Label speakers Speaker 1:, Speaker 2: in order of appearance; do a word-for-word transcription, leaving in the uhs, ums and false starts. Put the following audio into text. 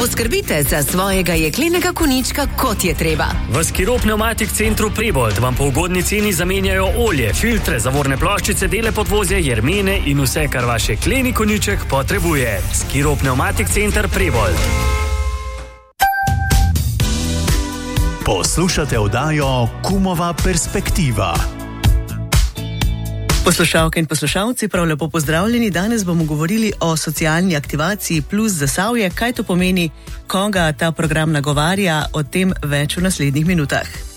Speaker 1: Poskrbite za svojega jeklenega konjička, kot je treba.
Speaker 2: V Skiro Pneumatik Centru Prebold vam po ugodni ceni zamenjajo olje, filtre, zavorne ploščice, dele podvozja, jermene in vse, kar vaš jekleni konjiček potrebuje. Skiro Pneumatik Center Prebold.
Speaker 3: Poslušate oddajo Kumova perspektiva.
Speaker 4: Poslušalke in poslušalci, prav lepo pozdravljeni. Danes bomo govorili o socialni aktivaciji Plus Zasavje. Kaj to pomeni, koga ta program nagovarja, o tem več v naslednjih minutah.